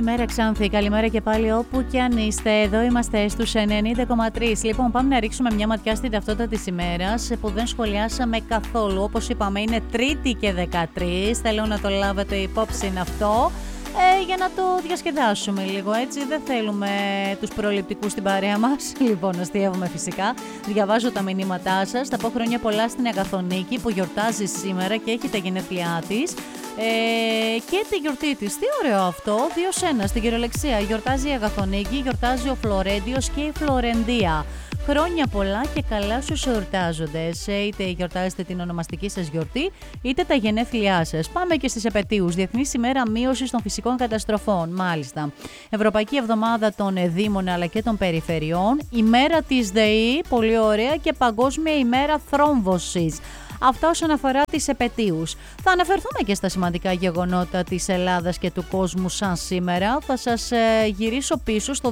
Καλημέρα Ξάνθη, καλημέρα και πάλι όπου και αν είστε. Εδώ είμαστε στους 90,3. Λοιπόν, πάμε να ρίξουμε μια ματιά στην ταυτότητα της ημέρας που δεν σχολιάσαμε καθόλου. Όπως είπαμε, είναι Τρίτη και 13. Θέλω να το λάβετε υπόψη αυτό. Για να το διασκεδάσουμε λίγο, έτσι. Δεν θέλουμε τους προληπτικούς στην παρέα μας. Λοιπόν, αστείευουμε φυσικά. Διαβάζω τα μηνύματά σας. Θα πω χρόνια πολλά στην Αγαθονίκη που γιορτάζει σήμερα και έχει τα γενέθλιά της. Και τη γιορτή της. Τι ωραίο αυτό. 2-1 στην κυριολεξία. Γιορτάζει η Αγαθονίκη, γιορτάζει ο Φλωρέντιος και η Φλωρεντία. Χρόνια πολλά και καλά στους εορτάζοντες. Είτε γιορτάζετε την ονομαστική σας γιορτή, είτε τα γενέθλιά σας. Πάμε και στις επετείους. Διεθνής ημέρα μείωσης των φυσικών καταστροφών. Μάλιστα. Ευρωπαϊκή εβδομάδα των Δήμων αλλά και των Περιφερειών. Ημέρα της ΔΕΗ, πολύ ωραία, και Παγκόσμια ημέρα θρόμβωσης. Αυτά όσον αφορά τις επετείους. Θα αναφερθούμε και στα σημαντικά γεγονότα της Ελλάδας και του κόσμου σαν σήμερα. Θα σας γυρίσω πίσω στο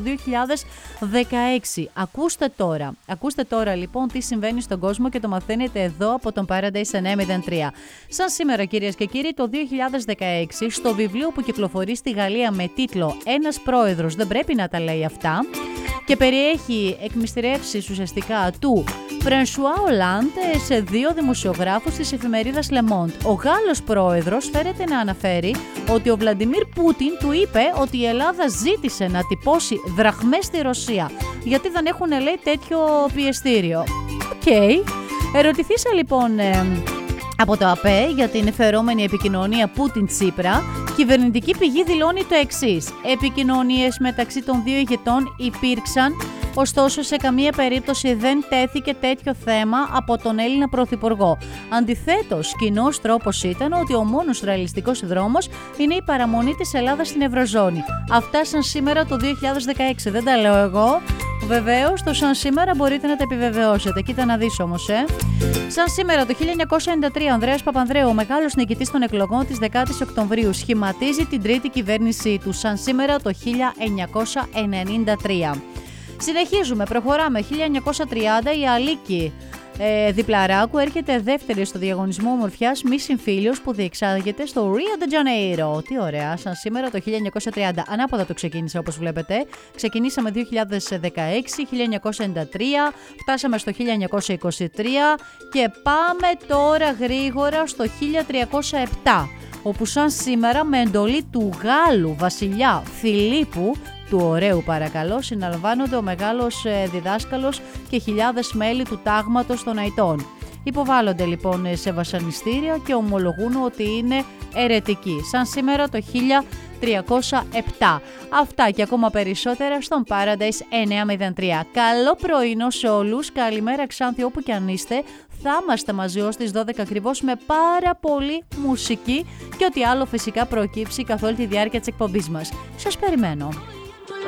2016. Ακούστε τώρα λοιπόν τι συμβαίνει στον κόσμο και το μαθαίνετε εδώ από τον Paradise 903. Σαν σήμερα, κυρίες και κύριοι, το 2016, στο βιβλίο που κυκλοφορεί στη Γαλλία με τίτλο «Ένας πρόεδρος δεν πρέπει να τα λέει αυτά» και περιέχει εκμυστηρεύσεις ουσιαστικά του Φρανσουά Ολάντ σε δύο δημοσιογράφους της εφημερίδας Le Monde. Ο Γάλλος πρόεδρος φέρεται να αναφέρει ότι ο Βλαντιμίρ Πούτιν του είπε ότι η Ελλάδα ζήτησε να τυπώσει δραχμές στη Ρωσία γιατί δεν έχουν, λέει, τέτοιο πιεστήριο. Ερωτηθήσα λοιπόν από το ΑΠΕ για την εφερόμενη επικοινωνία Πούτιν-Τσίπρα. Κυβερνητική πηγή δηλώνει το εξής: επικοινωνίες μεταξύ των δύο ηγετών υπήρξαν, ωστόσο σε καμία περίπτωση δεν τέθηκε τέτοιο θέμα από τον Έλληνα Πρωθυπουργό. Αντιθέτως, κοινός τρόπος ήταν ότι ο μόνος ρεαλιστικός δρόμος είναι η παραμονή της Ελλάδας στην Ευρωζώνη. Αυτά σαν σήμερα το 2016, δεν τα λέω εγώ. Βεβαίως, το σαν σήμερα μπορείτε να τα επιβεβαιώσετε. Κοίτα να δεις όμως, Σαν σήμερα το 1993, ο Ανδρέας Παπανδρέου, ο μεγάλος νικητής των εκλογών της 10ης Οκτωβρίου, σχηματίζει την τρίτη κυβέρνησή του. Σαν σήμερα το 1993. Συνεχίζουμε, προχωράμε. 1930, η Αλίκη Διπλαράκου έρχεται δεύτερη στο διαγωνισμό ομορφιάς Miss Συμφίλιος που διεξάγεται στο Rio de Janeiro. Τι ωραία, σαν σήμερα το 1930. Ανάποδα το ξεκίνησε, όπως βλέπετε. Ξεκινήσαμε 2016, 1993, φτάσαμε στο 1923 και πάμε τώρα γρήγορα στο 1307. Όπου σαν σήμερα με εντολή του Γάλλου βασιλιά Φιλίππου, του ωραίου παρακαλώ, συναλαμβάνονται ο μεγάλος διδάσκαλος και χιλιάδες μέλη του τάγματος των Αϊτών. Υποβάλλονται λοιπόν σε βασανιστήρια και ομολογούν ότι είναι αιρετικοί. Σαν σήμερα το 1307. Αυτά και ακόμα περισσότερα στον Paradise 903. Καλό πρωινό σε όλους. Καλημέρα Ξάνθη όπου και αν είστε. Θα είμαστε μαζί ως τις 12 ακριβώς με πάρα πολύ μουσική και ό,τι άλλο φυσικά προκύψει καθ' όλη τη διάρκεια της εκπομπής μας. Σας περιμένω.